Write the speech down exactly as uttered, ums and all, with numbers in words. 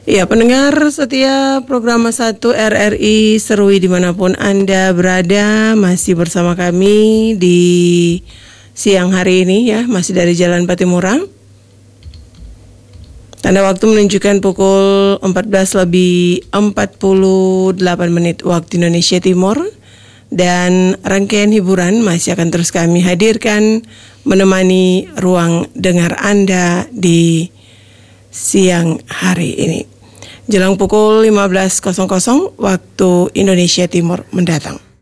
Ya, pendengar setia program satu R R I Serui dimanapun Anda berada, masih bersama kami di siang hari ini ya, masih dari Jalan Patimura. Tanda waktu menunjukkan pukul empat belas lebih empat puluh delapan menit waktu Indonesia Timur. Dan rangkaian hiburan masih akan terus kami hadirkan menemani ruang dengar Anda di siang hari ini. Jelang pukul lima belas waktu Indonesia Timur mendatang.